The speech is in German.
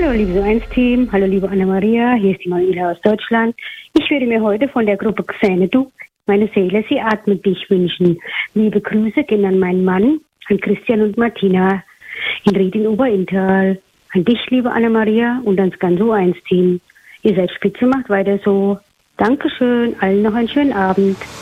Hallo, liebe So1-Team. Hallo, liebe Anna-Maria. Hier ist die Manuela aus Deutschland. Ich würde mir heute von der Gruppe Xanadu meine Seele, sie atmet dich wünschen. Liebe Grüße gehen an meinen Mann, an Christian und Martina in Ried in Oberintal. An dich, liebe Anna-Maria, und ans ganze So1-Team. Ihr seid spitze, macht weiter so. Dankeschön, allen noch einen schönen Abend.